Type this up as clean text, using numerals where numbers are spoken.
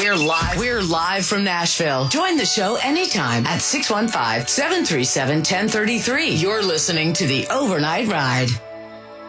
We're live. We're live from Nashville. Join the show anytime at 615-737-1033. You're listening to The Overnight Ride.